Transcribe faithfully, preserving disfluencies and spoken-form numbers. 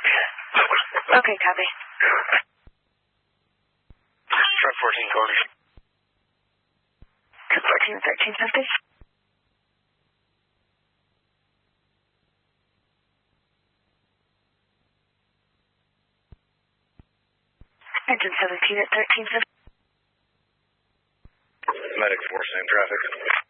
Okay, copy. Truck fourteen Cody. Truck fourteen, thirteen fifty. Engine seventeen at thirteen fifty. Medic four, same traffic.